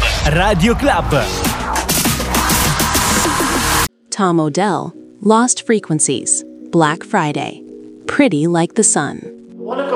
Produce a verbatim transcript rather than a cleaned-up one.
Radio Club. Tom Odell, Lost Frequencies, Black Friday, Pretty Like the Sun.